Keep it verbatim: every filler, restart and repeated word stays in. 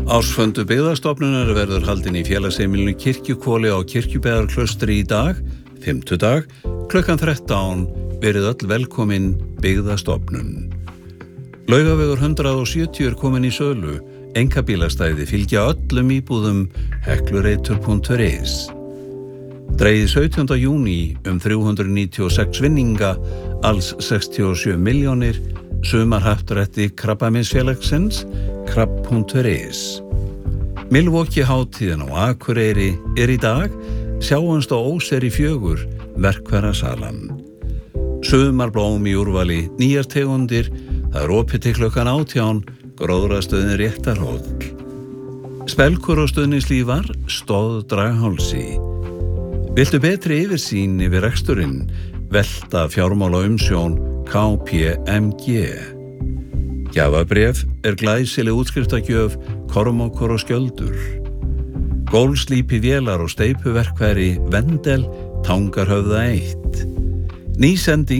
Ársfundur Byggðastofnunar verður haldinn í félagsheimilinu Kirkjuhvoli á Kirkjubeðarklaustri í dag, fimmtudag, klukkan þrettán, verið öll velkomin Byggðastofnun. Laugavegur hundrað og sjötíu er komin í sölu, einkabílastæði fylgja öllum íbúðum heklureitur punktur is. Dregið sautjánda júní um þrjú hundruð níutíu og sex vinninga, alls sextíu og sjö milljónir, sumarhappdrætti Krabbameinsfélagsins, krabb punktur is. Milwaukee hátíðin á Akureyri er í dag, sjáumst á Óseyri fjögur, verkfærasalan. Sumarblóm í úrvali, nýjar tegundir, það er opið til klukkan átján, gróðrastöðin Réttarhóll. Spelkur og stuðningslífar, stóð Draghálsi. Viltu betri yfirsýn yfir reksturinn, velta fjármála umsjón K P M G. Gjafabréf er glæsileg útskriftargjöf Kormákur og Skjöldur. Gólslípi vélar og steypuverkfæri Vendel, Tangarhöfða eitt. Nýsending